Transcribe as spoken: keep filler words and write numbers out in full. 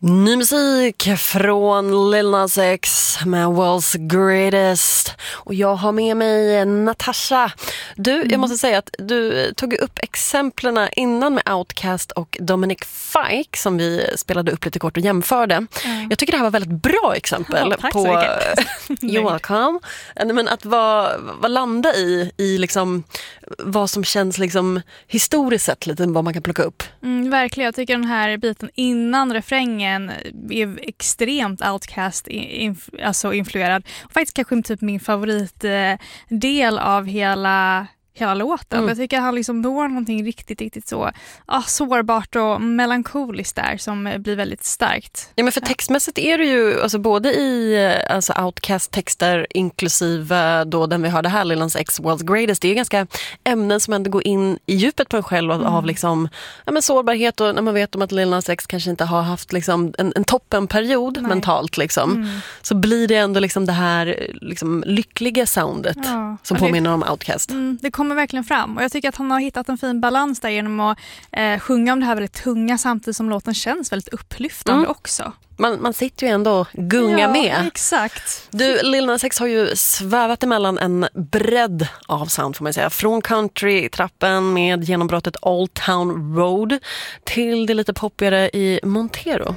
Ny musik från Lil Nas X med World's Greatest. Och jag har med mig Natasha. Du, mm. jag måste säga att du tog upp exemplen innan med Outkast och Dominic Fike som vi spelade upp lite kort och jämförde. Mm. Jag tycker det här var väldigt bra exempel. Oh, tack på så mycket. You're welcome. Men att vad, vad landa i, i liksom, vad som känns liksom historiskt sett lite vad man kan plocka upp. Mm, verkligen, jag tycker den här biten innan refrängen är extremt Outkast inf- alltså influerad. Och faktiskt kanske typ min favoritdel av hela hela låten. Mm. Jag tycker han liksom når någonting riktigt, riktigt så ah, sårbart och melankoliskt där som blir väldigt starkt. Ja, men för textmässigt är det ju alltså både i alltså Outkast-texter inklusive då den vi hörde här, Lil Nas X World's Greatest, det är ju ganska ämnen som ändå går in i djupet på en själv av, mm. av liksom, ja, men sårbarhet och när man vet om att Lil Nas X kanske inte har haft liksom en, en toppenperiod Nej. mentalt liksom, mm. så blir det ändå liksom det här liksom lyckliga soundet ja, som påminner det, om Outkast. Mm, det kommer verkligen fram och jag tycker att han har hittat en fin balans där genom att eh, sjunga om det här väldigt tunga samtidigt som låten känns väldigt upplyftande mm. också. Man, man sitter ju ändå och gungar ja, med. Exakt. Du, Lil Nas X har ju svävat emellan en bredd av sound får man säga. Från country-trappen med genombrottet Old Town Road till det lite poppigare i Montero.